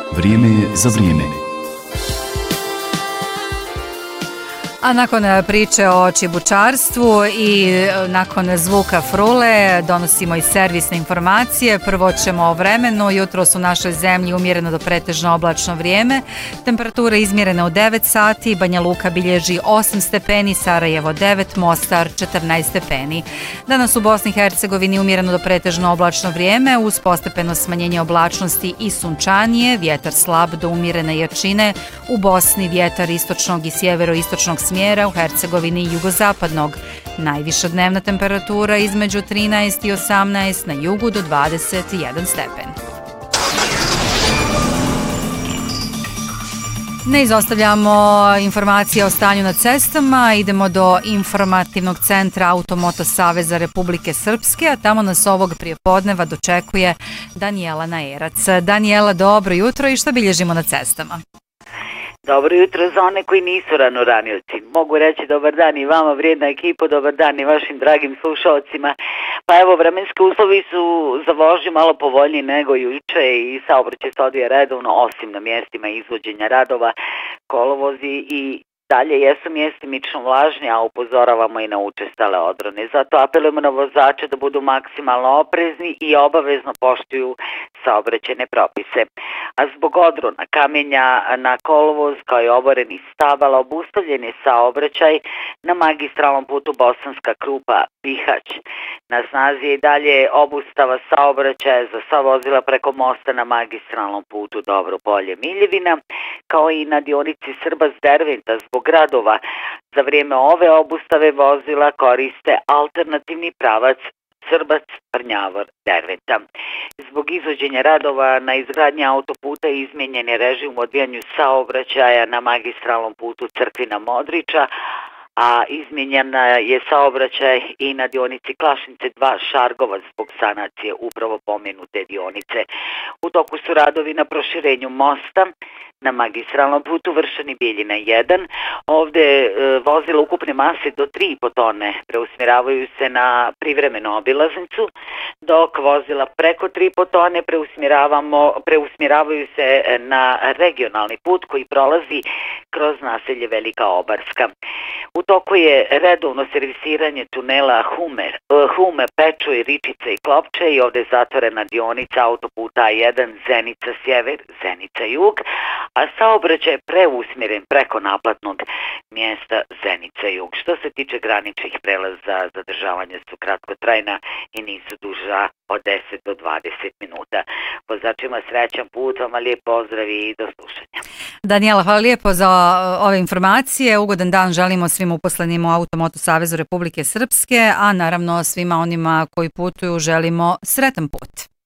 Vrijeme je za vrijeme. A nakon priče o čibučarstvu i nakon zvuka frule donosimo i servisne informacije. Prvo ćemo o vremenu. Jutros u našoj zemlji umjereno do pretežno oblačno vrijeme. Temperatura izmjerena u 9 sati. Banja Luka bilježi 8 stepeni, Sarajevo 9, Mostar 14 stepeni. Danas u Bosni i Hercegovini umjereno do pretežno oblačno vrijeme uz postepeno smanjenje oblačnosti i sunčanije. Vjetar slab do umjerene jačine. U Bosni vjetar istočnog i sjeveroistočnog smjera, u Hercegovini jugozapadnog. Najviša dnevna temperatura između 13 i 18, na jugu do 21 stepen. Ne izostavljamo informacije o stanju na cestama, idemo do informativnog centra Automoto Saveza Republike Srpske, a tamo nas ovog prijepodneva dočekuje Danijela Naerac. Danijela, dobro jutro i šta bilježimo na cestama? Dobro jutro za one koji nisu ranoranioci. Mogu reći dobar dan i vama, vrijedna ekipa, dobar dan i vašim dragim slušalcima. Pa evo, vremenski uslovi su za vožnju malo povoljniji nego juče i saobraćaj se odvija redovno, osim na mjestima izvođenja radova. Kolovozi i dalje jesu mjestimično vlažni, a upozoravamo i na učestale odrone. Zato apelujemo na vozače da budu maksimalno oprezni i obavezno poštuju saobraćajne propise. A zbog odrona, kamenja na kolovoz kao i oborenih stabala obustavljen je saobraćaj na magistralnom putu Bosanska Krupa Bihać. Na snazi je i dalje obustava saobraćaja za sva vozila preko mosta na magistralnom putu Dobro Polje Miljevina, kao i na dionici Srbac-Derventa. Zbog gradova za vrijeme ove obustave vozila koriste alternativni pravac Srbac-Prnjavor-Derventa. Zbog izvođenja radova na izgradnji autoputa izmijenjen je režim u odvijanju saobraćaja na magistralnom putu Crkvina Modriča, a izmijenjena je saobraćaj i na dionici Klašnice 2 Šargovac zbog sanacije upravo pomenute dionice. U toku su radovi na proširenju mosta na magistralnom putu Vršani Bijeljina 1. Ovdje vozila ukupne mase do 3,5 tone preusmjeravaju se na privremenu obilaznicu, dok vozila preko 3,5 tone preusmjeravaju se na regionalni put koji prolazi kroz naselje Velika Obarska. U toku je redovno servisiranje tunela Hume, Pečuj, Ričice i Klopče i ovdje je zatvorena dionica autoputa A1 Zenica Sjever, Zenica Jug, a saobraćaj je preusmjeren preko naplatnog mjesta Zenica Jug. Što se tiče graničnih prelaza, zadržavanja su kratkotrajna i nisu duža od 10 do 20 minuta. Vozačima srećan put, vama lijep pozdrav i do slušanja. Danijela, hvala lijepo za ove informacije. Ugodan dan želimo svim uposlenim u Automoto Savezu Republike Srpske, a naravno svima onima koji putuju želimo sretan put.